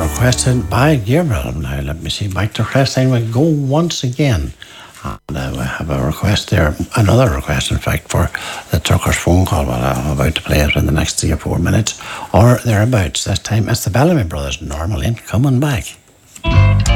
requested by Gabriel. Now, let me see. Back to request line we go once again. And we have a request there, another request, in fact, for the trucker's phone call. Well, I'm about to play it in the next 3 or 4 minutes, or thereabouts. This time, it's the Bellamy Brothers, Normal Lane, coming back.